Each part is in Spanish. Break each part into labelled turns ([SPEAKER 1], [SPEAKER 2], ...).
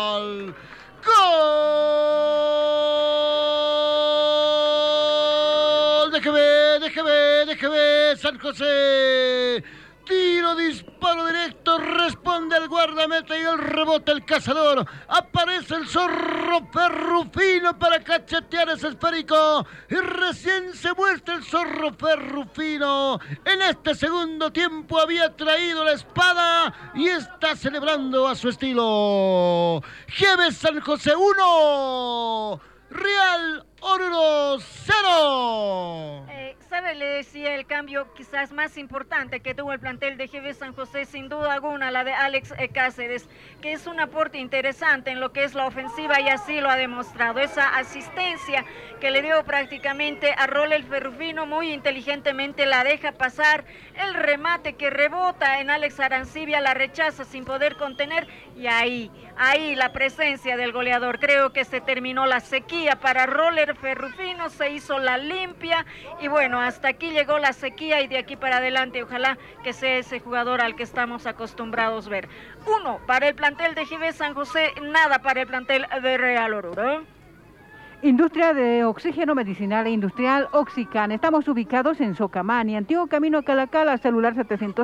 [SPEAKER 1] ¡Gol! ¡Gol! Déjeme, San José. Tiro, disparo directo, responde el guardameta y el rebote el cazador. Aparece el zorro Ferrufino para cachetear ese esférico. Y recién se muestra el zorro Ferrufino. En este segundo tiempo había traído la espada y está celebrando a su estilo. Jeve San José 1, Real Oruro 0.
[SPEAKER 2] ¿Sabe? Le decía el cambio quizás más importante que tuvo el plantel de GB San José, sin duda alguna, la de Alex Cáceres, que es un aporte interesante en lo que es la ofensiva y así lo ha demostrado. Esa asistencia que le dio prácticamente a Roller Ferrufino, muy inteligentemente la deja pasar, el remate que rebota en Alex Arancibia, la rechaza sin poder contener y ahí la presencia del goleador. Creo que se terminó la sequía para Roller Ferrufino, se hizo la limpia y bueno, hasta aquí llegó la sequía y de aquí para adelante ojalá que sea ese jugador al que estamos acostumbrados ver. 1 para el plantel de GB San José, nada para el plantel de Real Oruro.
[SPEAKER 3] Industria de Oxígeno Medicinal e Industrial Oxican. Estamos ubicados en Socamani, Antiguo Camino a Calacala, celular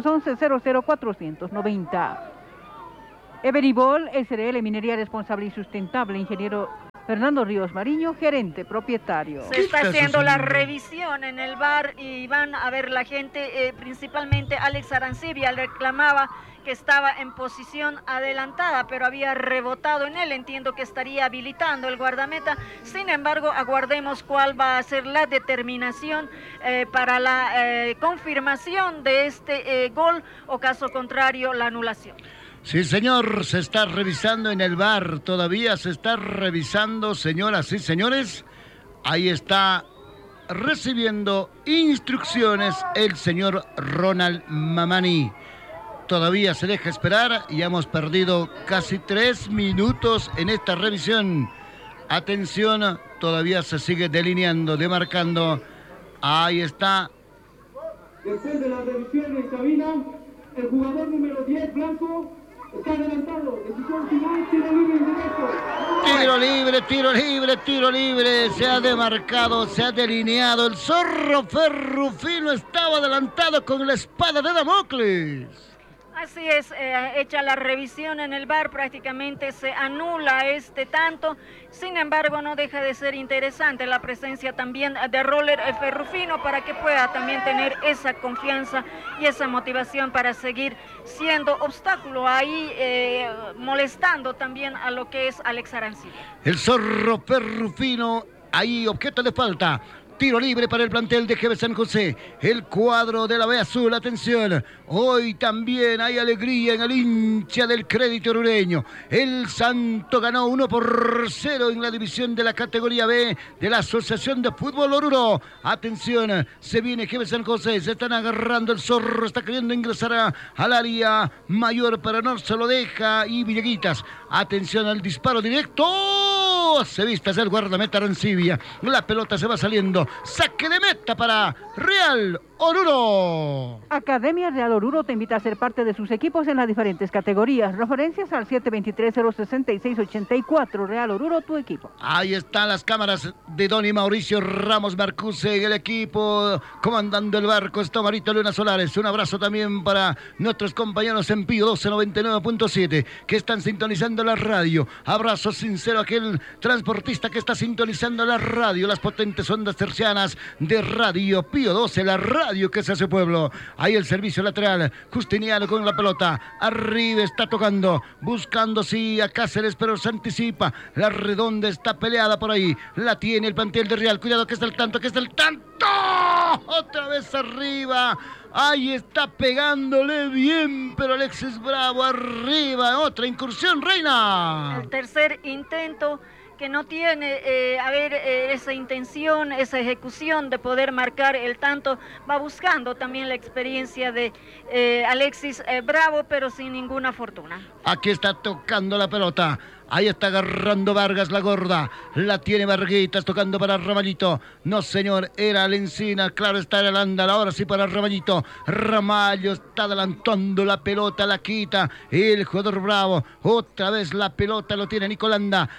[SPEAKER 3] 711-00490. Everibol, SRL, Minería Responsable y Sustentable, ingeniero Fernando Ríos Mariño, gerente, propietario.
[SPEAKER 2] Se está haciendo la revisión en el bar y van a ver la gente, principalmente Alex Arancibia reclamaba que estaba en posición adelantada, pero había rebotado en él. Entiendo que estaría habilitando el guardameta. Sin embargo, aguardemos cuál va a ser la determinación para la confirmación de este gol o caso contrario, la anulación.
[SPEAKER 1] Sí, señor, se está revisando en el bar, todavía se está revisando, señoras y señores. Ahí está recibiendo instrucciones el señor Ronald Mamani. Todavía se deja esperar y hemos perdido casi 3 minutos en esta revisión. Atención, todavía se sigue delineando, demarcando. Ahí está.
[SPEAKER 4] Después de la revisión en cabina, el jugador número 10, Blanco, está adelantado. Decisión final, tiro libre indirecto.
[SPEAKER 1] Tiro libre. Se ha demarcado, se ha delineado. El zorro Ferrufino estaba adelantado con la espada de Damocles.
[SPEAKER 2] Así es, hecha la revisión en el VAR, prácticamente se anula este tanto. Sin embargo, no deja de ser interesante la presencia también de Roller Ferrufino para que pueda también tener esa confianza y esa motivación para seguir siendo obstáculo ahí, molestando también a lo que es Alex Arancibia.
[SPEAKER 1] El zorro Ferrufino, ahí objeto de falta. Tiro libre para el plantel de GB San José. El cuadro de la B Azul, atención. Hoy también hay alegría en el hincha del Crédito Orureño. El Santo ganó 1-0 en la división de la categoría B de la Asociación de Fútbol Oruro. Atención, se viene GB San José. Se están agarrando el zorro. Está queriendo ingresar al área mayor, pero no se lo deja. Y Villeguitas. Atención al disparo directo. Se vista el guardameta Arancibia. La pelota se va saliendo. Saque de meta para Real Oruro.
[SPEAKER 3] Academia Real Oruro te invita a ser parte de sus equipos en las diferentes categorías. Referencias al 723-066-84. Real Oruro, tu equipo.
[SPEAKER 1] Ahí están las cámaras de Don y Mauricio Ramos Marcuse, el equipo comandando el barco. Está Marito Luna Solares. Un abrazo también para nuestros compañeros en Pío 1299.7 que están sintonizando la radio. Abrazo sincero a aquel transportista que está sintonizando la radio, las potentes ondas tercianas de Radio Pío 12, la radio que se hace pueblo. Ahí el servicio lateral, Justiniano con la pelota, arriba está tocando, buscando sí a Cáceres, pero se anticipa, la redonda está peleada por ahí, la tiene el plantel de Real, cuidado que está el tanto, otra vez arriba, ahí está pegándole bien, pero Alexis Bravo arriba, otra incursión, Reina.
[SPEAKER 2] El tercer intento que no tiene, esa intención, esa ejecución de poder marcar el tanto, va buscando también la experiencia de Alexis Bravo, pero sin ninguna fortuna.
[SPEAKER 1] Aquí está tocando la pelota, Ahí está agarrando Vargas la gorda. La tiene Varguitas tocando para Ramallito. No, señor, era Lencina. Claro está el Alándala. Ahora sí para Ramallito. Ramallo está adelantando la pelota. La quita el jugador Bravo. Otra vez la pelota lo tiene Nicolanda.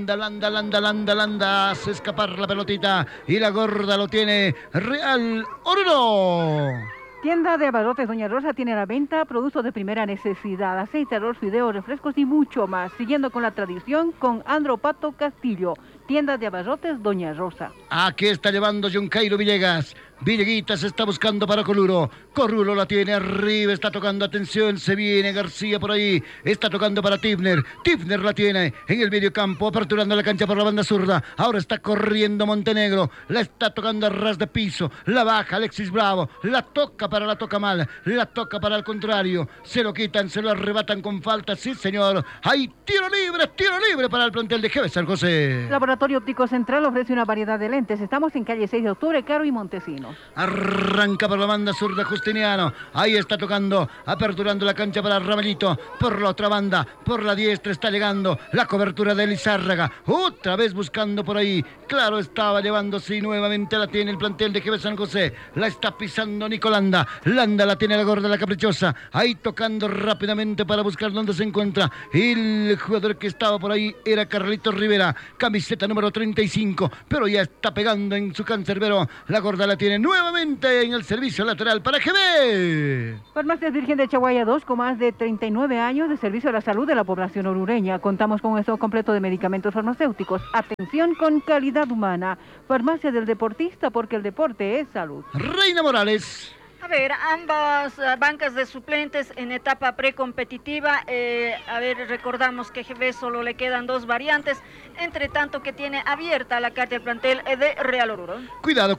[SPEAKER 1] Landa. Hace escapar la pelotita. Y la gorda lo tiene Real Oruro.
[SPEAKER 3] Tienda de abarrotes Doña Rosa tiene a la venta productos de primera necesidad, aceite, arroz, fideos, refrescos y mucho más. Siguiendo con la tradición con Andro Pato Castillo. Tienda de abarrotes Doña Rosa.
[SPEAKER 1] Aquí está llevando John Cairo Villegas. Villeguitas está buscando para Corulo. Corulo la tiene arriba, está tocando, atención, se viene García por ahí. Está tocando para Tifner. Tifner la tiene en el medio campo, aperturando la cancha por la banda zurda. Ahora está corriendo Montenegro. La está tocando a ras de piso. La baja Alexis Bravo. La toca mal. La toca para el contrario. Se lo quitan, se lo arrebatan con falta. Sí, señor. Hay tiro libre para el plantel de GV San José.
[SPEAKER 3] Laboratorio Óptico Central ofrece una variedad de lentes. Estamos en calle 6 de Octubre, Caro y Montesinos.
[SPEAKER 1] Arranca por la banda zurda Justiniano. Ahí está tocando, aperturando la cancha para Ramallito. Por la otra banda, por la diestra está llegando la cobertura de Lizárraga. Otra vez buscando por ahí. Claro, estaba llevándose y nuevamente la tiene el plantel de GV San José. La está pisando Nicolanda. Landa la tiene la gorda, la caprichosa. Ahí tocando rápidamente para buscar dónde se encuentra. El jugador que estaba por ahí era Carlitos Rivera. Camiseta número 35. Pero ya está pegando en su cancerbero. La gorda la tiene nuevamente en el servicio lateral para GB.
[SPEAKER 3] Farmacias Virgen de Chaguaya 2, con más de 39 años de servicio a la salud de la población orureña. Contamos con un stock completo de medicamentos farmacéuticos. Atención con calidad humana. Farmacia del deportista, porque el deporte es salud.
[SPEAKER 1] Reina Morales.
[SPEAKER 2] A ver, ambas bancas de suplentes en etapa precompetitiva. Recordamos que GB solo le quedan 2 variantes, entre tanto que tiene abierta la carta del plantel de Real Oruro.
[SPEAKER 1] Cuidado.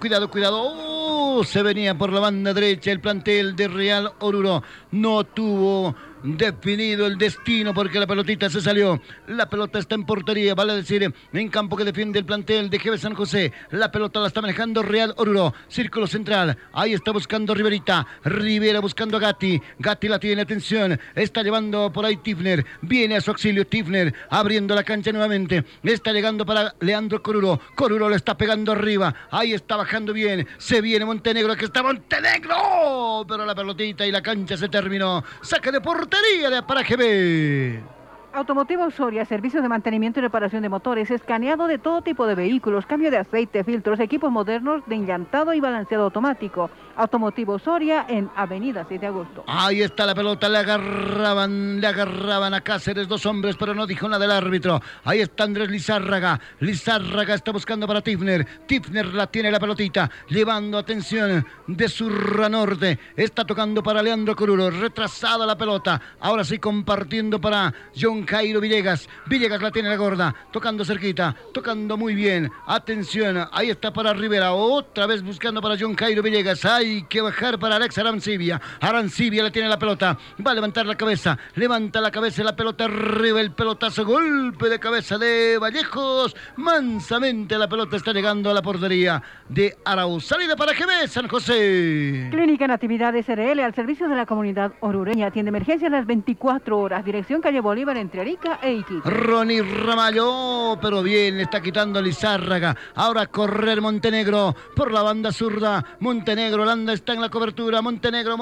[SPEAKER 1] Se venía por la banda derecha el plantel de Real Oruro. No tuvo definido el destino porque la pelotita se salió. La pelota está en portería, vale decir, en campo que defiende el plantel de GB San José. La pelota la está manejando Real Oruro. Círculo central, ahí está buscando Riverita. Rivera buscando a Gatti. Gatti la tiene, atención. Está llevando por ahí Tifner. Viene a su auxilio Tifner, abriendo la cancha nuevamente. Está llegando para Leandro Corulo. Corulo le está pegando arriba. Ahí está bajando bien. Se viene Montenegro, que está Montenegro. Pero la pelotita y la cancha se terminó. Saque de portería para GB.
[SPEAKER 3] Automotivo Soria, servicios de mantenimiento y reparación de motores, escaneado de todo tipo de vehículos, cambio de aceite, filtros, equipos modernos de enllantado y balanceado automático. Automotivo Soria en Avenida 6 de Agosto.
[SPEAKER 1] Ahí está la pelota, le agarraban a Cáceres 2 hombres, pero no dijo nada el árbitro. Ahí está Andrés Lizárraga. Lizárraga está buscando para Tifner. Tifner la tiene la pelotita, llevando, atención, de sur a norte. Está tocando para Leandro Corulo, retrasada la pelota. Ahora sí compartiendo para John Cairo Villegas. Villegas la tiene la gorda, tocando cerquita, tocando muy bien. Atención, ahí está para Rivera. Otra vez buscando para John Cairo Villegas. Hay que bajar para Alex Arancibia. Arancibia le tiene la pelota. Va a levantar la cabeza. Levanta la cabeza y la pelota arriba. El pelotazo, golpe de cabeza de Vallejos. Mansamente la pelota está llegando a la portería de Arauz. Salida para GB San José.
[SPEAKER 3] Clínica Natividad SRL al servicio de la comunidad orureña. Atiende emergencias las 24 horas. Dirección calle Bolívar entre Arica e Iquique.
[SPEAKER 1] Ronnie Ramallo, pero bien, le está quitando Lizárraga. Ahora correr Montenegro por la banda zurda. Montenegro, Landa está en la cobertura. Montenegro,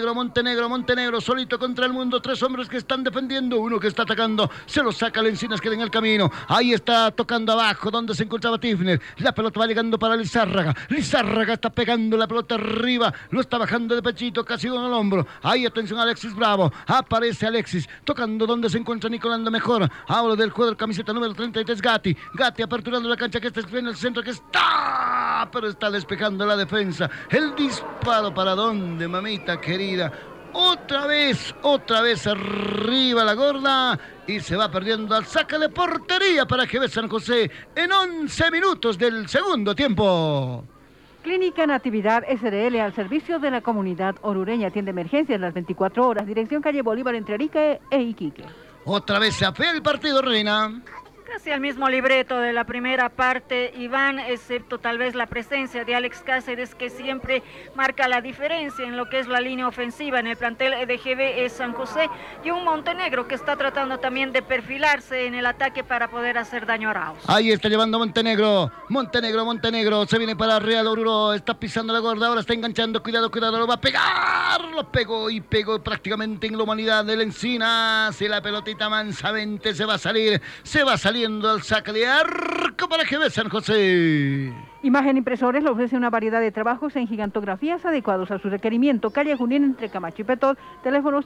[SPEAKER 1] solito contra el mundo. 3 hombres que están defendiendo, uno que está atacando. Se lo saca Lencinas, queda en el camino. Ahí está tocando abajo, donde se encontraba Tifner. La pelota va llegando para Lizárraga. Lizárraga está pegando la pelota arriba. Lo está bajando de pechito, casi con el hombro. Ahí, atención, Alexis Bravo. Aparece Alexis, tocando donde se encuentra Nicolando mejor. Hablo del jugador camiseta número 33, Gatti. Gatti aperturando la cancha, que está en el centro, que está, pero está despejando la defensa. El disparo, ¿para dónde, mamita querida? Otra vez arriba la gorda y se va perdiendo al saque de portería para GB San José en 11 minutos del segundo tiempo.
[SPEAKER 3] Clínica Natividad SRL al servicio de la comunidad orureña. Atiende emergencias las 24 horas. Dirección calle Bolívar entre Arica e Iquique.
[SPEAKER 1] Otra vez se afea el partido, Reina.
[SPEAKER 2] Casi el mismo libreto de la primera parte, Iván, excepto tal vez la presencia de Alex Cáceres, que siempre marca la diferencia en lo que es la línea ofensiva en el plantel de GB San José, y un Montenegro que está tratando también de perfilarse en el ataque para poder hacer daño a Arauz.
[SPEAKER 1] Ahí está llevando Montenegro, se viene para Real Oruro, está pisando la gorda, ahora está enganchando, cuidado, lo va a pegar, lo pegó y pegó prácticamente en la humanidad del Encina, si la pelotita mansamente se va a salir saliendo al saque de arco para GB San José.
[SPEAKER 3] Imagen Impresores le ofrece una variedad de trabajos en gigantografías adecuados a su requerimiento. Calle Junín entre Camacho y Petol, teléfono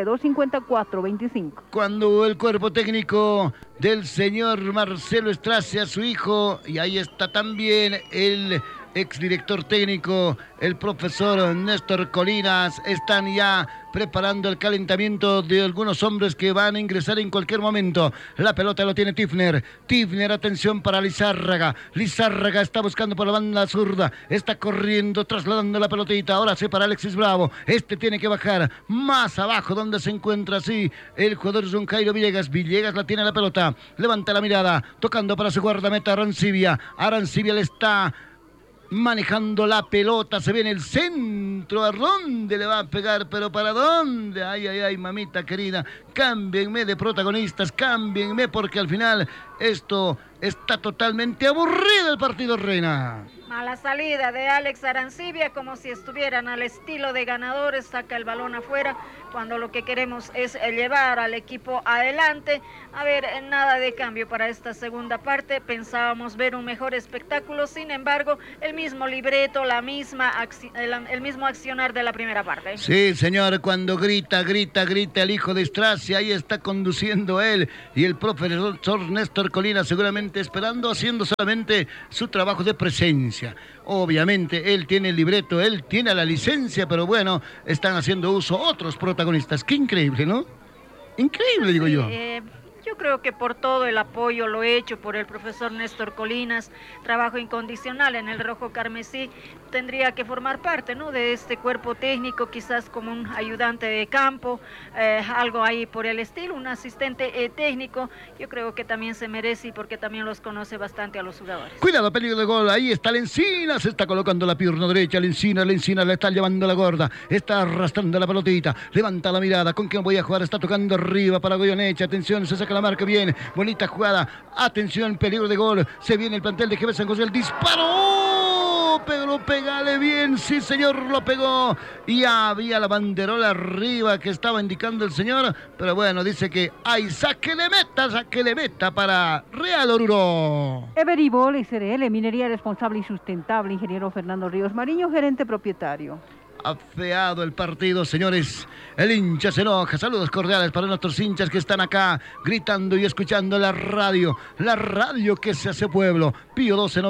[SPEAKER 3] 525425.
[SPEAKER 1] Cuando el cuerpo técnico del señor Marcelo Estracia, su hijo, y ahí está también el exdirector técnico, el profesor Néstor Colinas, están ya preparando el calentamiento de algunos hombres que van a ingresar en cualquier momento. La pelota lo tiene Tifner, atención para Lizárraga está buscando por la banda zurda, está corriendo, trasladando la pelotita, ahora sí para Alexis Bravo, tiene que bajar más abajo donde se encuentra así el jugador John Jairo Villegas la tiene la pelota, levanta la mirada, tocando para su guardameta Arancibia le está manejando la pelota, se viene el centro, ¿a dónde le va a pegar? ¿Pero para dónde? Ay, mamita querida, cámbienme de protagonistas, cámbienme, porque al final esto está totalmente aburrido el partido, Reina.
[SPEAKER 2] Mala salida de Alex Arancibia, como si estuvieran al estilo de ganadores, saca el balón afuera, cuando lo que queremos es llevar al equipo adelante. A ver, nada de cambio para esta segunda parte, pensábamos ver un mejor espectáculo, sin embargo, el mismo libreto, el mismo accionar de la primera parte.
[SPEAKER 1] Sí, señor, cuando grita el hijo de Estracia, ahí está conduciendo él, y el profesor Néstor Colina seguramente esperando, haciendo solamente su trabajo de presencia. Obviamente él tiene el libreto, él tiene la licencia, pero bueno, están haciendo uso otros protagonistas. Qué increíble, ¿no? Increíble, digo yo.
[SPEAKER 2] Yo creo que por todo el apoyo lo hecho por el profesor Néstor Colinas, trabajo incondicional en el rojo carmesí, tendría que formar parte, ¿no?, de este cuerpo técnico, quizás como un ayudante de campo, algo ahí por el estilo, un asistente técnico. Yo creo que también se merece, porque también los conoce bastante a los jugadores.
[SPEAKER 1] Cuidado, peligro de gol, ahí está Lencina, se está colocando la pierna derecha, Lencina le está llevando la gorda, está arrastrando la pelotita, levanta la mirada, ¿con quién voy a jugar? Está tocando arriba para Goyeneche, atención, se saca la marca bien, bonita jugada, atención, peligro de gol, se viene el plantel de GB San José, el disparo, pero pégale bien, sí señor, lo pegó, y había la banderola arriba que estaba indicando el señor, pero bueno, dice que hay saque de meta para Real Oruro.
[SPEAKER 3] Everibol SRL, minería responsable y sustentable, ingeniero Fernando Ríos Mariño, gerente propietario.
[SPEAKER 1] Afeado el partido, señores. El hincha se enoja. Saludos cordiales para nuestros hinchas que están acá gritando y escuchando la radio que se hace pueblo. Pío 12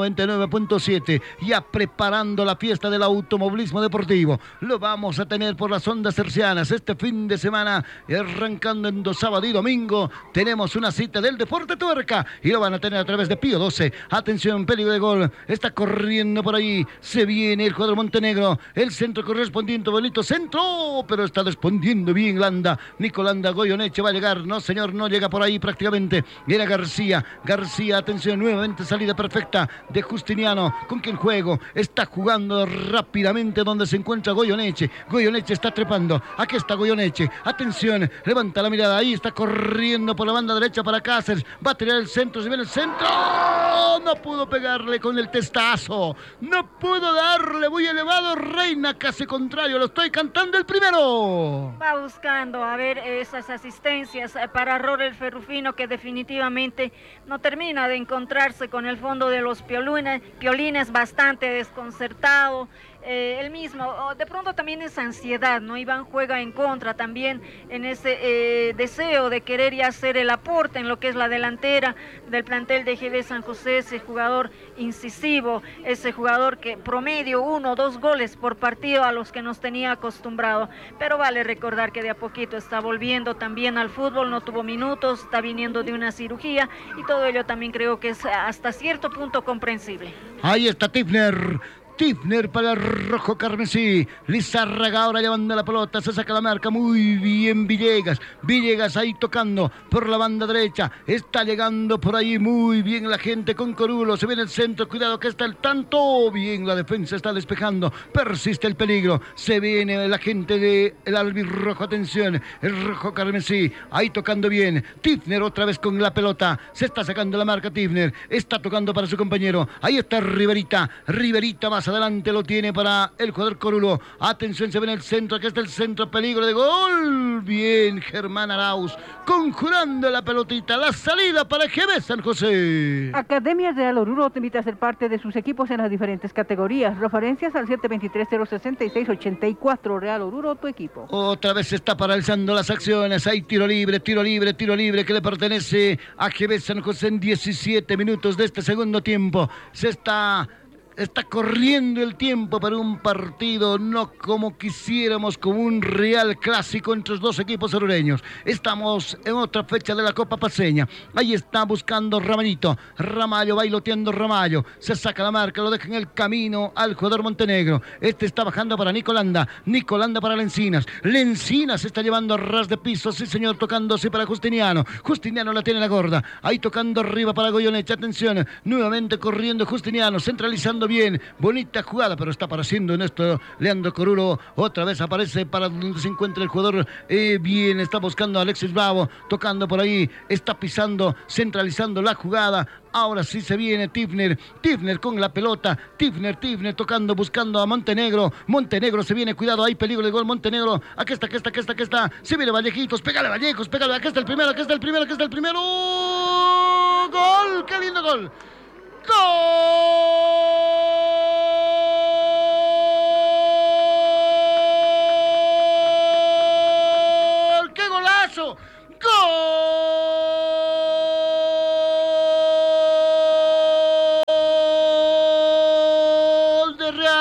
[SPEAKER 1] 99.7, ya preparando la fiesta del automovilismo deportivo. Lo vamos a tener por las ondas hercianas este fin de semana, arrancando en sábado y domingo. Tenemos una cita del Deporte Tuerca y lo van a tener a través de Pío 12. Atención, peligro de gol. Está corriendo por ahí. Se viene el jugador Montenegro. El centro correspondiente, bonito centro, pero está respondiendo bien Landa. Nicolanda Goyoneche va a llegar. No, señor, no llega por ahí prácticamente. Viene García, atención, nuevamente salida perfecta de Justiniano. ¿Con quién juego? Está jugando rápidamente donde se encuentra Goyoneche. Goyoneche está trepando. Aquí está Goyoneche. Atención, levanta la mirada. Ahí está corriendo por la banda derecha para Cáceres. Va a tirar el centro, se viene el centro. No pudo pegarle con el testazo. No pudo darle muy elevado, Reina, casi contrario, lo estoy cantando el primero.
[SPEAKER 2] Va buscando, a ver, esas asistencias para Rorel Ferrufino, que definitivamente no termina de encontrarse con el fondo de los piolines, bastante desconcertado. El mismo, de pronto también esa ansiedad, ¿no? Iván juega en contra también en ese deseo de querer ya hacer el aporte en lo que es la delantera del plantel de GB San José, ese jugador incisivo, ese jugador que promedio 1 o 2 goles por partido a los que nos tenía acostumbrado, pero vale recordar que de a poquito está volviendo también al fútbol, no tuvo minutos, está viniendo de una cirugía y todo ello también creo que es hasta cierto punto comprensible.
[SPEAKER 1] Ahí está Tifner Tifner para el rojo carmesí. Lizárraga ahora llevando la pelota. Se saca la marca muy bien Villegas. Villegas ahí tocando por la banda derecha. Está llegando por ahí muy bien la gente con Corulo. Se viene el centro. Cuidado que está el tanto. Bien, la defensa está despejando. Persiste el peligro. Se viene la gente del albirrojo. Atención. El rojo carmesí. Ahí tocando bien. Tifner otra vez con la pelota. Se está sacando la marca Tifner. Está tocando para su compañero. Ahí está Riverita. Riverita más adelante lo tiene para el jugador Corulo. Atención, se ve en el centro. Aquí está el centro. Peligro de gol. Bien, Germán Arauz. Conjurando la pelotita. La salida para GB San José.
[SPEAKER 3] Academia Real Oruro te invita a ser parte de sus equipos en las diferentes categorías. Referencias al 723-066-84. Real Oruro, tu equipo.
[SPEAKER 1] Otra vez se está paralizando las acciones. Hay tiro libre que le pertenece a GB San José en 17 minutos de este segundo tiempo. Se está corriendo el tiempo para un partido no como quisiéramos, como un real clásico entre los dos equipos orureños. Estamos en otra fecha de la Copa Paceña. Ahí está buscando Ramayito. Ramallo, bailoteando Ramallo. Se saca la marca, lo deja en el camino al jugador Montenegro. Este está bajando para Nicolanda. Nicolanda para Lencinas. Lencinas se está llevando a ras de piso. Sí, señor, tocándose para Justiniano. Justiniano la tiene la gorda. Ahí tocando arriba para Goyoneche. Atención, nuevamente corriendo Justiniano, centralizando bien, bonita jugada, pero está apareciendo en esto Leandro Corulo. Otra vez aparece para donde se encuentra el jugador. Bien, está buscando a Alexis Bravo, tocando por ahí, está pisando, centralizando la jugada. Ahora sí se viene Tifner con la pelota. Tifner tocando, buscando a Montenegro. Montenegro se viene, cuidado, hay peligro de gol. Montenegro, aquí está. Se viene Vallejitos, pégale Vallejos, pégale. Aquí está el primero. ¡Gol! ¡Qué lindo gol! ¡Gol! ¡Qué golazo! ¡Gol!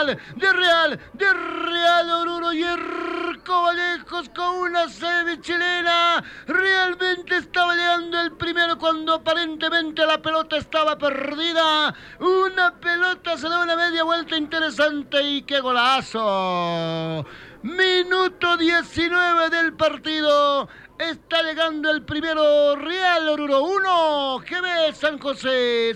[SPEAKER 1] De Real Oruro. Yerko Vallejos con una semi chilena. Realmente estaba llegando el primero cuando aparentemente la pelota estaba perdida. Una pelota se da una media vuelta interesante y qué golazo. Minuto 19 del partido. Está llegando el primero. Real Oruro 1, GB San José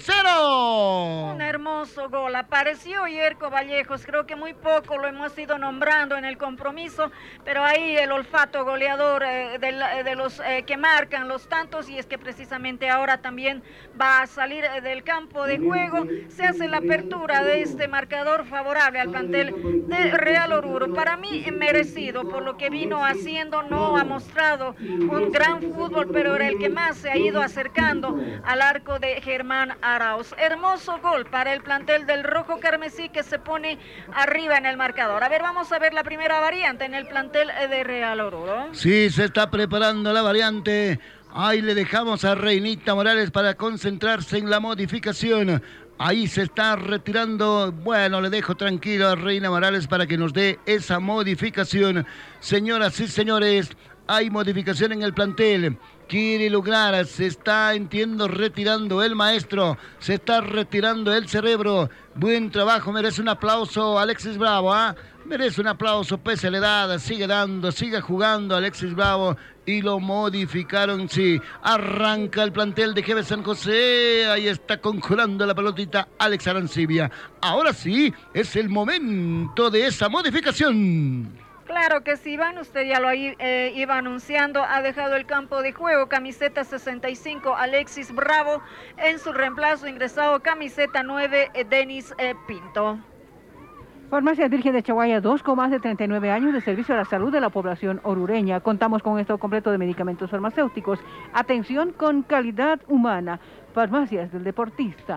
[SPEAKER 1] 0.
[SPEAKER 2] Un hermoso gol. Apareció Yerko Vallejos. Creo que muy poco lo hemos ido nombrando en el compromiso, pero ahí el olfato goleador de los que marcan los tantos, y es que precisamente ahora también va a salir del campo de juego. Se hace la apertura de este marcador favorable al plantel de Real Oruro. Para mí merecido por lo que vino haciendo. No ha mostrado un gran fútbol, pero era el que más se ha ido acercando al arco de Germán Arauz. Hermoso gol para el plantel del rojo carmesí, que se pone arriba en el marcador. A ver, vamos a ver la primera variante en el plantel de Real Oruro.
[SPEAKER 1] Sí, se está preparando la variante. Ahí le dejamos a Reinita Morales para concentrarse en la modificación. Ahí se está retirando. Bueno, le dejo tranquilo a Reina Morales para que nos dé esa modificación. Señoras y señores, hay modificación en el plantel. Quiere lograr, se está, entiendo, retirando el maestro, se está retirando el cerebro. Buen trabajo, merece un aplauso Alexis Bravo, merece un aplauso pese a la edad, sigue dando, sigue jugando Alexis Bravo. Y lo modificaron, sí. Arranca el plantel de GB San José. Ahí está conjurando la pelotita Alex Arancibia. Ahora sí, es el momento de esa modificación.
[SPEAKER 2] Claro que sí, Iván, usted ya lo iba anunciando. Ha dejado el campo de juego camiseta 65 Alexis Bravo. En su reemplazo ingresado camiseta 9 Denis Pinto.
[SPEAKER 3] Farmacia Virgen de Chaguaya 2, con más de 39 años de servicio a la salud de la población orureña. Contamos con estado completo de medicamentos farmacéuticos. Atención con calidad humana. Farmacias del Deportista.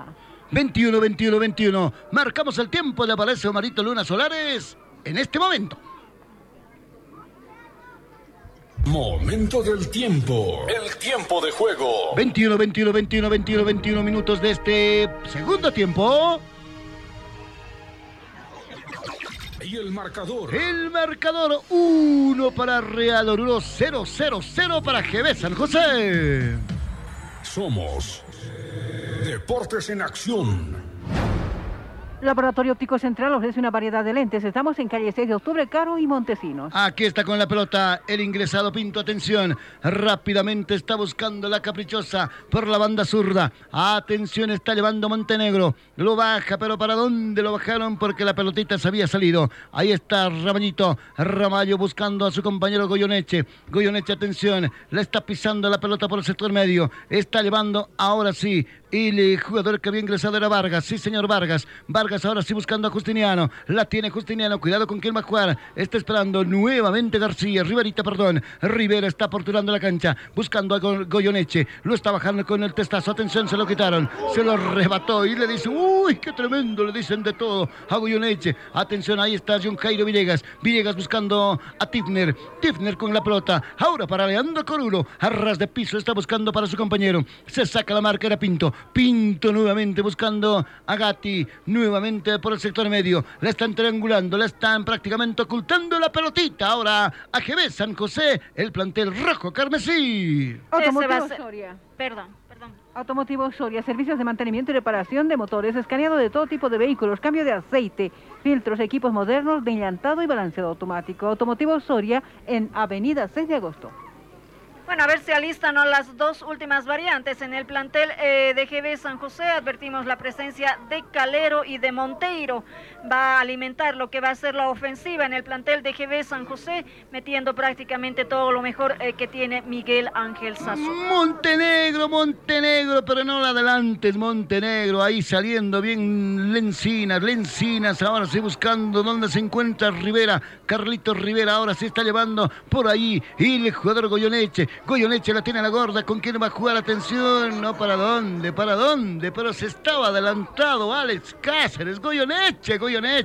[SPEAKER 1] 21. Marcamos el tiempo de aparece Omarito Luna Solares en este momento.
[SPEAKER 5] Momento del tiempo. El tiempo de juego.
[SPEAKER 1] 21 minutos de este segundo tiempo.
[SPEAKER 5] Y el marcador.
[SPEAKER 1] El marcador 1 para Real Oruro, 0 para GB San José.
[SPEAKER 5] Somos Deportes en Acción.
[SPEAKER 3] Laboratorio Óptico Central ofrece una variedad de lentes. Estamos en calle 6 de octubre, Caro y Montesinos.
[SPEAKER 1] Aquí está con la pelota el ingresado Pinto. Atención, rápidamente está buscando la caprichosa por la banda zurda. Atención, está llevando Montenegro. Lo baja, pero ¿para dónde lo bajaron? Porque la pelotita se había salido. Ahí está Ramayito. Ramallo buscando a su compañero Goyoneche. Goyoneche, atención, la está pisando la pelota por el sector medio. Está llevando ahora sí. Y el jugador que había ingresado era Vargas. Sí, señor Vargas. Vargas ahora sí buscando a Justiniano. La tiene Justiniano. Cuidado con quién va a jugar. Está esperando nuevamente García. Rivera está aporturando la cancha. Buscando a Goyoneche. Lo está bajando con el testazo. Atención, se lo quitaron. Se lo arrebató y le dice, uy, qué tremendo. Le dicen de todo a Goyoneche. Atención, ahí está John Jairo Villegas. Villegas buscando a Tifner. Tifner con la pelota. Ahora para Leandro Corulo. A ras de piso está buscando para su compañero. Se saca la marca, era Pinto. Pinto nuevamente buscando a Gatti, nuevamente por el sector medio, la están triangulando, la están prácticamente ocultando la pelotita, ahora a GB San José, el plantel rojo carmesí.
[SPEAKER 3] Automotivo Soria.
[SPEAKER 2] Perdón.
[SPEAKER 3] Automotivo Soria, servicios de mantenimiento y reparación de motores, escaneado de todo tipo de vehículos, cambio de aceite, filtros, equipos modernos de llantado y balanceado automático. Automotivo Soria en Avenida 6 de Agosto.
[SPEAKER 2] Bueno, a ver si alistan las dos últimas variantes en el plantel de GB San José. Advertimos la presencia de Calero y de Monteiro. Va a alimentar lo que va a ser la ofensiva en el plantel de GB San José, metiendo prácticamente todo lo mejor que tiene Miguel Ángel Sasso.
[SPEAKER 1] Montenegro, pero no la adelantes, Montenegro, ahí saliendo bien Lencinas, ahora sí buscando dónde se encuentra Rivera, Carlitos Rivera, ahora sí está llevando por ahí, y el jugador Goyoneche la tiene a la gorda, ¿con quién va a jugar? Atención, no, ¿para dónde? Pero se estaba adelantado Alex Cáceres, Goyoneche,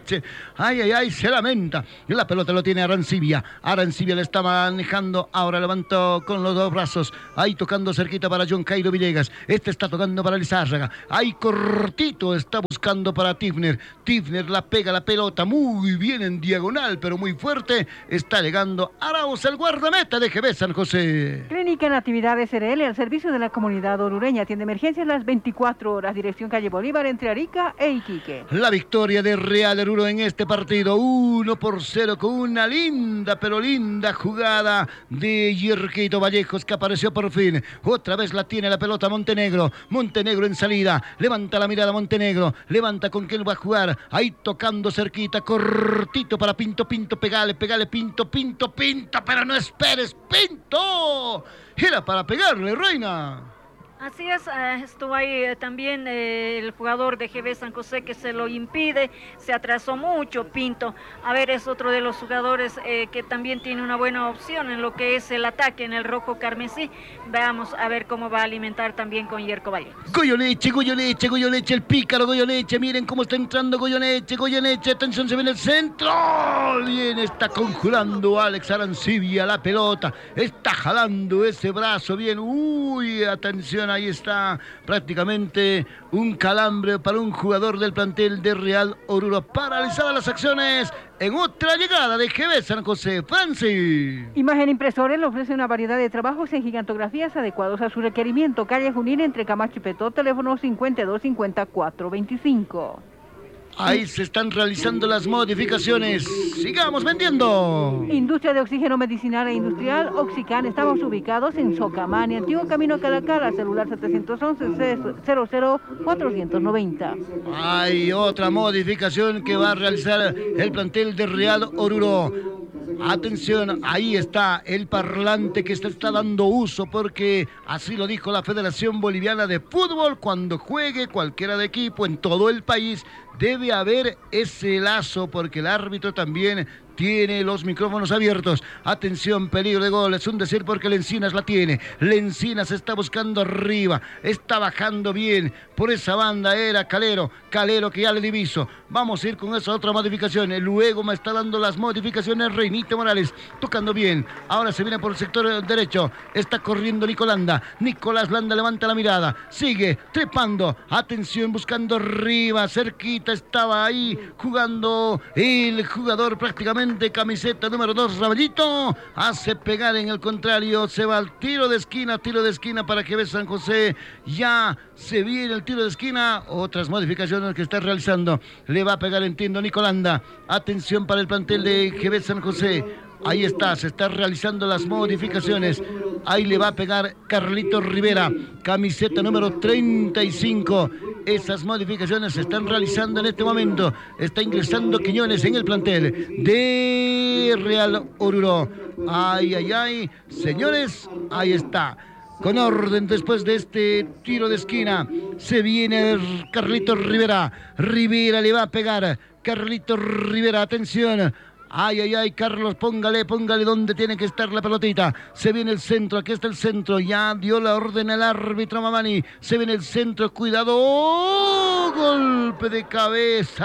[SPEAKER 1] ay, se lamenta, la pelota lo tiene Arancibia le está manejando, ahora levantó con los dos brazos, ahí tocando cerquita para John Jairo Villegas, está tocando para Lizárraga, ahí cortito está buscando para Tifner la pega la pelota muy bien en diagonal, pero muy fuerte, está llegando Arauz, el guardameta de GB San José.
[SPEAKER 3] Clínica Natividad SRL, al servicio de la comunidad orureña, atiende emergencias las 24 horas, dirección calle Bolívar entre Arica e Iquique.
[SPEAKER 1] La victoria de Real Oruro en este partido, 1-0 con una linda, pero linda jugada de Yerquito Vallejos que apareció por fin. Otra vez la tiene la pelota Montenegro en salida, levanta la mirada Montenegro, levanta con quién va a jugar, ahí tocando cerquita, cortito para Pinto, pegale Pinto, pero no esperes, Pinto. Era para pegarle, Reina.
[SPEAKER 2] Así es, estuvo ahí también el jugador de GB San José que se lo impide, se atrasó mucho Pinto. A ver, es otro de los jugadores que también tiene una buena opción en lo que es el ataque en el rojo carmesí. Veamos a ver cómo va a alimentar también con Yerko Vallejos.
[SPEAKER 1] Goyoneche, el pícaro Goyoneche, miren cómo está entrando Goyoneche, atención, se viene el centro. Bien, está conjurando Alex Arancibia la pelota, está jalando ese brazo bien, atención. Ahí está prácticamente un calambre para un jugador del plantel de Real Oruro. Paralizadas las acciones en otra llegada de GB San José. Francis.
[SPEAKER 3] Imagen Impresores le ofrece una variedad de trabajos en gigantografías adecuados a su requerimiento. Calle Junín entre Camacho y Petó, teléfono 525425.
[SPEAKER 1] Ahí se están realizando las modificaciones. ¡Sigamos vendiendo!
[SPEAKER 3] Industria de oxígeno medicinal e industrial, Oxican. Estamos ubicados en Socamani, antiguo camino Calacara, celular 711-00-490.
[SPEAKER 1] Hay otra modificación que va a realizar el plantel de Real Oruro. Atención, ahí está el parlante que se está dando uso porque así lo dijo la Federación Boliviana de Fútbol. Cuando juegue cualquiera de equipo en todo el país debe haber ese lazo porque el árbitro también tiene los micrófonos abiertos. Atención, peligro de gol, es un decir porque Lencinas la tiene. Lencinas está buscando arriba, está bajando bien. Por esa banda era Calero que ya le diviso. Vamos a ir con esa otra modificación. Luego me está dando las modificaciones Reinito Morales, tocando bien. Ahora se viene por el sector derecho. Está corriendo Nicolás Landa levanta la mirada, sigue trepando. Atención, buscando arriba, cerquita estaba ahí jugando el jugador prácticamente nuevamente camiseta número 2, Raballito. Hace pegar en el contrario. Se va al tiro de esquina para GB San José. Ya se viene el tiro de esquina. Otras modificaciones que está realizando. Le va a pegar, entiendo, Nicolanda. Atención para el plantel de GB San José. Ahí está, se están realizando las modificaciones. Ahí le va a pegar Carlitos Rivera, camiseta número 35. Esas modificaciones se están realizando en este momento. Está ingresando Quiñones en el plantel de Real Oruro. Ay, ay, ay. Señores, ahí está. Con orden después de este tiro de esquina. Se viene Carlitos Rivera. Rivera le va a pegar. Carlitos Rivera, atención. Ay, ay, ay, Carlos, póngale donde tiene que estar la pelotita. Se viene el centro, aquí está el centro. Ya dio la orden el árbitro Mamani. Se viene el centro, cuidado. ¡Oh! Golpe de cabeza.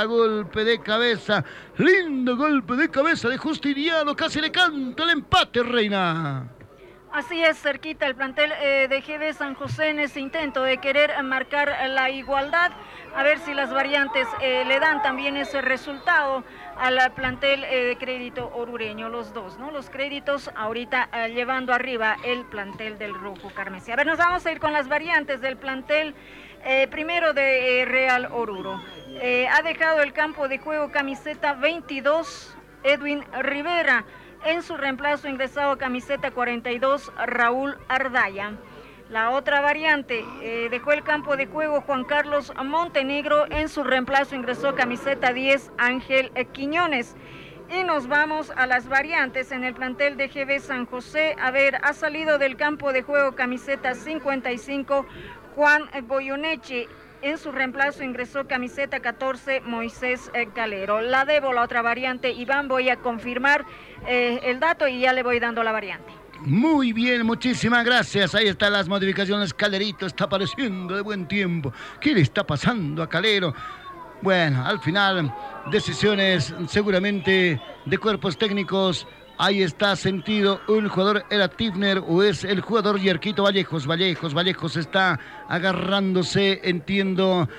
[SPEAKER 1] Lindo golpe de cabeza de Justiniano. Casi le canta el empate, Reina.
[SPEAKER 2] Así es, cerquita el plantel de GB San José en ese intento de querer marcar la igualdad. A ver si las variantes le dan también ese resultado al plantel de Crédito Orureño, los dos, ¿no? Los créditos ahorita llevando arriba el plantel del Rojo Carmesí. A ver, nos vamos a ir con las variantes del plantel primero de Real Oruro. Ha dejado el campo de juego camiseta 22, Edwin Rivera. En su reemplazo ingresado camiseta 42, Raúl Ardaya. La otra variante, dejó el campo de juego Juan Carlos Montenegro. En su reemplazo ingresó camiseta 10, Ángel Quiñones. Y nos vamos a las variantes en el plantel de GB San José. A ver, ha salido del campo de juego camiseta 55, Juan Goyoneche. En su reemplazo ingresó camiseta 14, Moisés Calero. La debo, la otra variante. Iván, voy a confirmar el dato y ya le voy dando la variante.
[SPEAKER 1] Muy bien, muchísimas gracias. Ahí están las modificaciones. Calerito está apareciendo de buen tiempo. ¿Qué le está pasando a Calero? Bueno, al final, decisiones seguramente de cuerpos técnicos. Ahí está sentido, un jugador era Tifner o es el jugador Yerquito Vallejos está agarrándose, entiendo,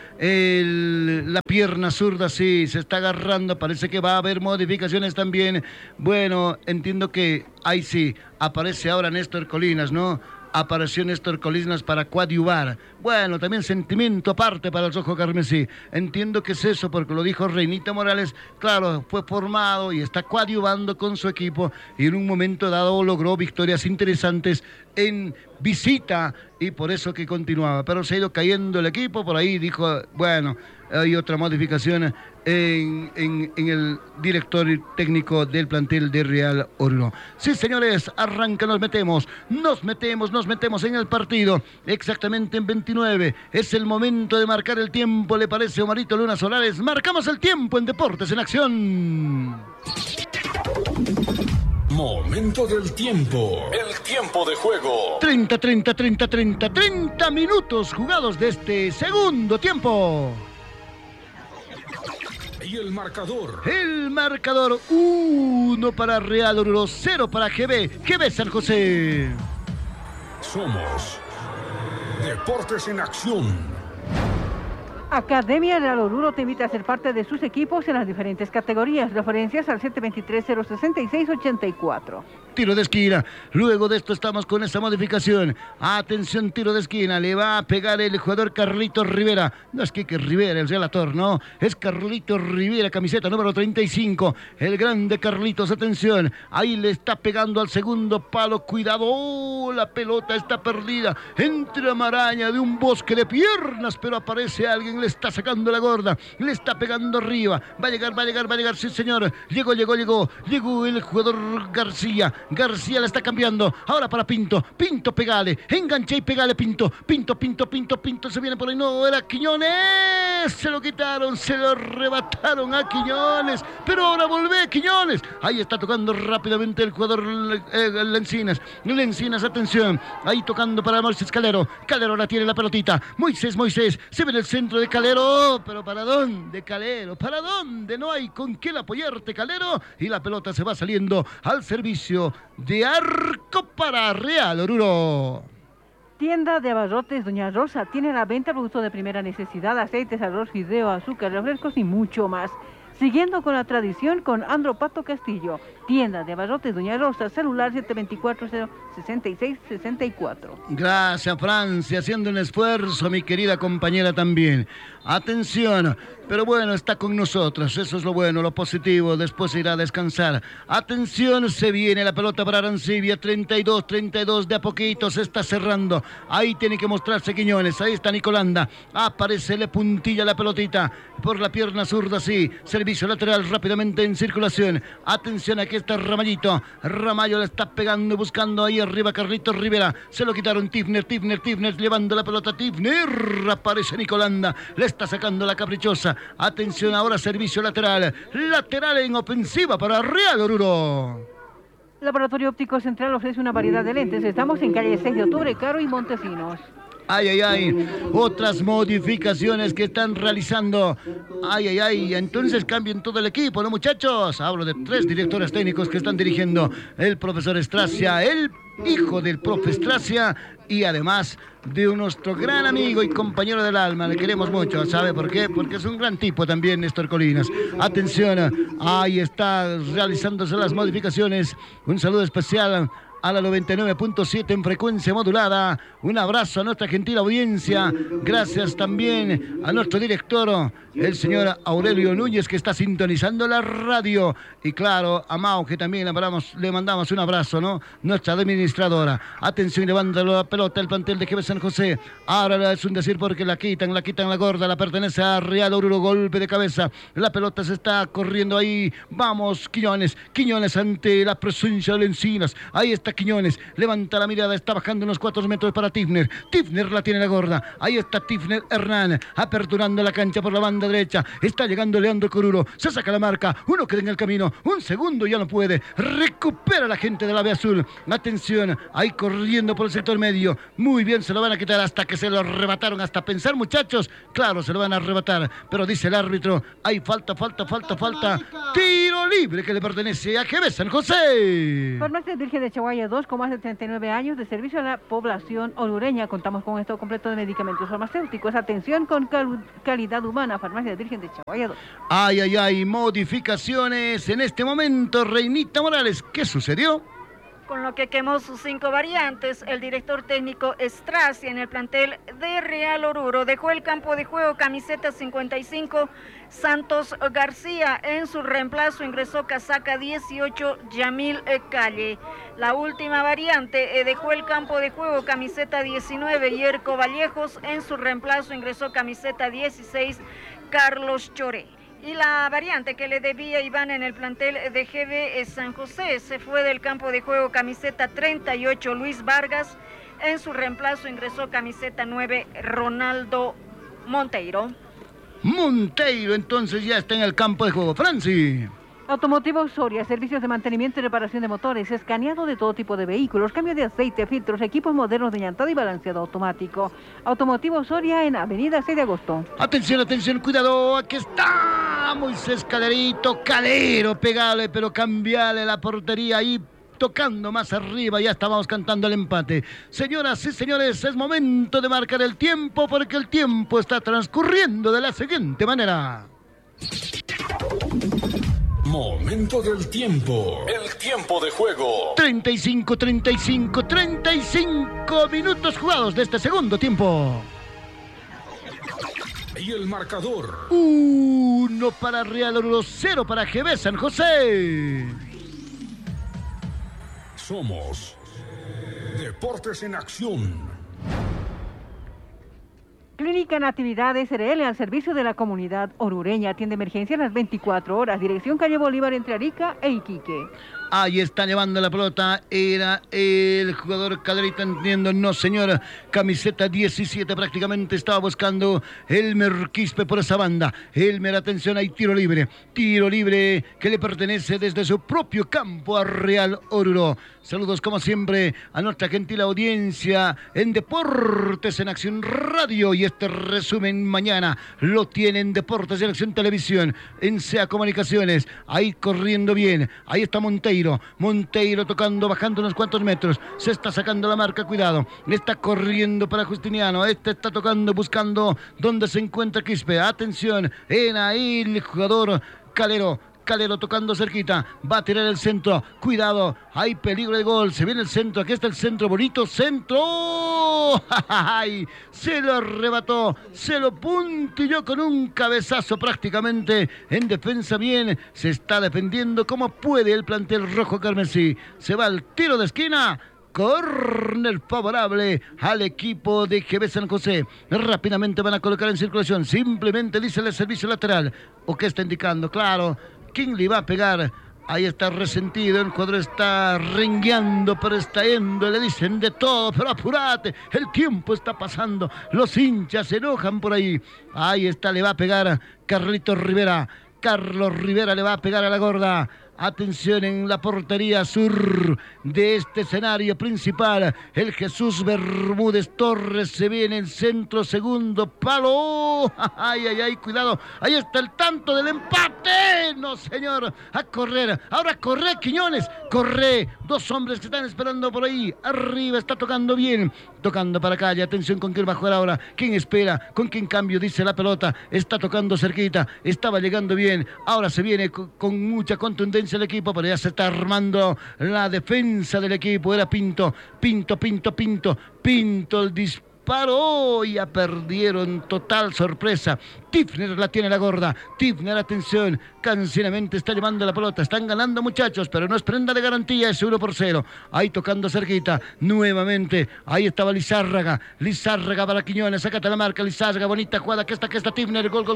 [SPEAKER 1] la pierna zurda, sí, se está agarrando, parece que va a haber modificaciones también. Bueno, entiendo que ahí sí, aparece ahora Néstor Colinas, ¿no? Apareció Néstor Colinas para coadyuvar. Bueno, también sentimiento aparte para el Rojo Carmesí. Entiendo que es eso, porque lo dijo Reinita Morales. Claro, fue formado y está coadyuvando con su equipo. Y en un momento dado logró victorias interesantes en visita. Y por eso que continuaba. Pero se ha ido cayendo el equipo. Por ahí dijo, bueno, hay otra modificación en el director técnico del plantel de Real Oruro. Sí, señores, arranca, nos metemos en el partido. Exactamente en 29. Es el momento de marcar el tiempo, ¿le parece, Omarito Luna Solares? Marcamos el tiempo en Deportes en Acción.
[SPEAKER 5] Momento del tiempo. El tiempo de juego.
[SPEAKER 1] 30 minutos jugados de este segundo tiempo.
[SPEAKER 5] Y el marcador.
[SPEAKER 1] El marcador, 1 para Real Oruro, 0 para GB San José.
[SPEAKER 5] Somos Deportes en Acción.
[SPEAKER 3] Academia Real Oruro te invita a ser parte de sus equipos en las diferentes categorías. Referencias al 723-066-84.
[SPEAKER 1] Tiro de esquina. Luego de esto estamos con esa modificación. Atención, tiro de esquina. Le va a pegar el jugador Carlitos Rivera. No es Quique Rivera, el relator, no. Es Carlitos Rivera, camiseta número 35. El grande Carlitos, atención. Ahí le está pegando al segundo palo. Cuidado. Oh, la pelota está perdida. Entre la maraña de un bosque de piernas, pero aparece alguien. Le está sacando la gorda. Le está pegando arriba. Va a llegar. Sí, señor. Llegó el jugador García. García la está cambiando. Ahora para Pinto. Pinto, pegale. Enganché y pegale, Pinto. Pinto. Se viene por ahí. No, era Quiñones. Se lo quitaron. Se lo arrebataron a Quiñones. Pero ahora volvé Quiñones. Ahí está tocando rápidamente el jugador Lencinas. Atención. Ahí tocando para Moisés Calero. Calero ahora tiene la pelotita. Moisés. Se ve en el centro de Calero. Pero ¿para dónde, Calero? ¿Para dónde? No hay con quién apoyarte, Calero. Y la pelota se va saliendo al servicio de arco para Real Oruro.
[SPEAKER 3] Tienda de abarrotes Doña Rosa tiene a la venta productos de primera necesidad, aceites, arroz, fideo, azúcar, refrescos y mucho más. Siguiendo con la tradición con Andropato Castillo, tienda de abarrotes Doña Rosa, celular 724-066-64.
[SPEAKER 1] Gracias, Francia, haciendo un esfuerzo, mi querida compañera también. Atención, pero bueno, está con nosotros, eso es lo bueno, lo positivo, después irá a descansar. Atención, se viene la pelota para Arancibia, 32, de a poquito se está cerrando. Ahí tiene que mostrarse Quiñones, ahí está Nicolanda, aparece, le puntilla la pelotita por la pierna zurda, sí, servicio lateral rápidamente en circulación. Atención, aquí está Ramayito, Ramallo le está pegando, buscando ahí arriba Carlitos Rivera, se lo quitaron Tifner, llevando la pelota Tifner, aparece Nicolanda, le está sacando la caprichosa. Atención, ahora servicio lateral en ofensiva para Real Oruro.
[SPEAKER 3] Laboratorio Óptico Central ofrece una variedad de lentes. Estamos en calle 6 de Octubre, Caro y Montesinos.
[SPEAKER 1] Ay, otras modificaciones que están realizando. Entonces cambien todo el equipo, ¿no, muchachos? Hablo de 3 directores técnicos que están dirigiendo: el profesor Estracia, el hijo del profe Estracia y además de nuestro gran amigo y compañero del alma. Le queremos mucho, ¿sabe por qué? Porque es un gran tipo también, Néstor Colinas. Atención, ahí está realizándose las modificaciones. Un saludo especial a la 99.7 en frecuencia modulada. Un abrazo a nuestra gentil audiencia. Gracias también a nuestro director, el señor Aurelio Núñez, que está sintonizando la radio. Y claro, a Mau, que también le mandamos un abrazo, ¿no? Nuestra administradora. Atención, levanta la pelota el plantel de GB San José. Ahora es un decir porque la quitan la gorda, la pertenece a Real Oruro, golpe de cabeza. La pelota se está corriendo ahí. Vamos, Quiñones ante la presencia de Encinas. Ahí está Quiñones, levanta la mirada, está bajando unos 4 metros para Tifner la tiene la gorda, ahí está Tifner Hernán, aperturando la cancha por la banda derecha, está llegando Leandro Coruro, se saca la marca, uno queda en el camino, un segundo ya no puede, recupera la gente de la B Azul. Atención, ahí corriendo por el sector medio, muy bien, se lo van a quitar hasta que se lo arrebataron, hasta pensar, muchachos, claro, se lo van a arrebatar, pero dice el árbitro, hay falta, tiro libre que le pertenece a GB San José.
[SPEAKER 3] Farmacia Virgen de Chaguaya 2, con más de 39 años de servicio a la población orureña. Contamos con esto completo de medicamentos farmacéuticos. Atención con calidad humana. Farmacia Virgen de Chaguaya 2.
[SPEAKER 1] Modificaciones en este momento. Reinita Morales, ¿qué sucedió?
[SPEAKER 2] Con lo que quemó sus 5 variantes, el director técnico Estracia en el plantel de Real Oruro dejó el campo de juego camiseta 55, Santos García. En su reemplazo ingresó casaca 18, Yamil Calle. La última variante dejó el campo de juego camiseta 19, Yerko Vallejos. En su reemplazo ingresó camiseta 16, Carlos Choré. Y la variante que le debía Iván en el plantel de GB San José, se fue del campo de juego camiseta 38, Luis Vargas. En su reemplazo ingresó camiseta 9, Ronaldo Monteiro.
[SPEAKER 1] Entonces ya está en el campo de juego. Franci.
[SPEAKER 3] Automotivo Soria, servicios de mantenimiento y reparación de motores, escaneado de todo tipo de vehículos, cambio de aceite, filtros, equipos modernos de llantado y balanceado automático. Automotivo Soria en Avenida 6 de Agosto.
[SPEAKER 1] Atención, cuidado, aquí está Moisés Calero, pegale, pero cambiale la portería ahí, tocando más arriba, ya estábamos cantando el empate. Señoras y señores, es momento de marcar el tiempo, porque el tiempo está transcurriendo de la siguiente manera.
[SPEAKER 5] Momento del tiempo. El tiempo de juego.
[SPEAKER 1] 35 minutos jugados de este segundo tiempo.
[SPEAKER 5] Y el marcador.
[SPEAKER 1] 1 para Real Oruro, 0 para GB San José.
[SPEAKER 5] Somos Deportes en Acción.
[SPEAKER 3] Clínica Natividad SRL al servicio de la comunidad orureña. Atiende emergencia a las 24 horas. Dirección calle Bolívar entre Arica e Iquique.
[SPEAKER 1] Ahí está llevando la pelota. Era el jugador Caderita, entiendo. No, señora. Camiseta 17 prácticamente estaba buscando Elmer Quispe por esa banda. Elmer, atención, hay tiro libre. Tiro libre que le pertenece desde su propio campo a Real Oruro. Saludos como siempre a nuestra gentil audiencia en Deportes en Acción Radio. Y este resumen mañana lo tienen Deportes en Acción Televisión, en SEA Comunicaciones. Ahí corriendo bien. Ahí está Monteiro tocando, bajando unos cuantos metros. Se está sacando la marca, cuidado. Está corriendo para Justiniano. Este está tocando, buscando dónde se encuentra Quispe. Atención, en ahí el jugador Calero tocando cerquita, va a tirar el centro, cuidado, hay peligro de gol, se viene el centro, aquí está el centro, bonito centro, ¡ay! Se lo arrebató, se lo puntilló con un cabezazo prácticamente, en defensa bien, se está defendiendo como puede el plantel rojo carmesí, se va al tiro de esquina. Córner favorable al equipo de GB San José. Rápidamente van a colocar en circulación. Simplemente dice el servicio lateral. ¿O qué está indicando? Claro. ¿Quién le va a pegar? Ahí está resentido, el jugador está rengueando, pero está yendo, le dicen de todo, pero apúrate, el tiempo está pasando, los hinchas se enojan por ahí. Ahí está, le va a pegar Carlos Rivera le va a pegar a la gorda. Atención en la portería sur de este escenario principal. El Jesús Bermúdez Torres se viene en centro, segundo palo. Ay, cuidado. Ahí está el tanto del empate. No, señor. A correr. Ahora corre, Quiñones. Corre. Dos hombres que están esperando por ahí. Arriba está tocando bien. Tocando para calle. Atención con quién va a jugar ahora. ¿Quién espera? ¿Con quién cambio? Dice la pelota. Está tocando cerquita. Estaba llegando bien. Ahora se viene con mucha contundencia el equipo, pero ya se está armando la defensa del equipo. Era Pinto el disparo. Ya perdieron, total sorpresa. Tifner la tiene la gorda. Tifner, atención, cansinamente está llevando la pelota. Están ganando, muchachos, pero no es prenda de garantía, es 1-0. Ahí tocando cerquita, nuevamente. Ahí estaba Lizárraga para Quiñones, sácate la marca, Lizárraga, bonita jugada, que está Tifner, gol.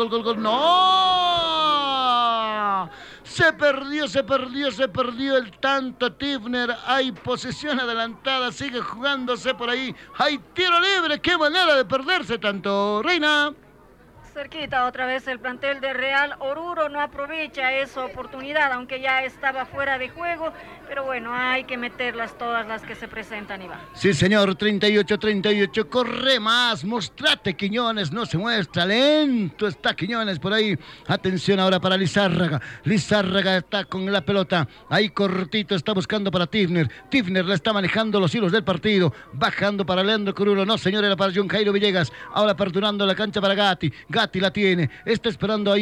[SPEAKER 1] ¡No! Se perdió el tanto Tifner. Hay posesión adelantada, sigue jugándose por ahí. Hay tiro libre, qué manera de perderse tanto, Reina.
[SPEAKER 2] Cerquita otra vez el plantel de Real Oruro no aprovecha esa oportunidad, aunque ya estaba fuera de juego, pero bueno, hay que meterlas todas las que se presentan, Iván.
[SPEAKER 1] Sí, señor, 38, corre más, mostrate, Quiñones, no se muestra, lento está Quiñones por ahí. Atención ahora para Lizárraga está con la pelota, ahí cortito, está buscando para Tifner le está manejando los hilos del partido, bajando para Leandro Curulo, no señor, era para John Jairo Villegas, ahora perdonando la cancha para Gatti la tiene, está esperando ahí